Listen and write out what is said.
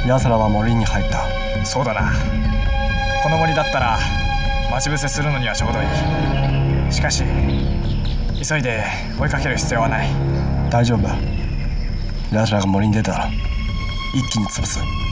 奴らは森に入った。 そうだな。この森だったら待ち伏せするのにはちょうどいい。しかし急いで追いかける必要はない。 大丈夫だ。奴らが森に出たら一気に潰す。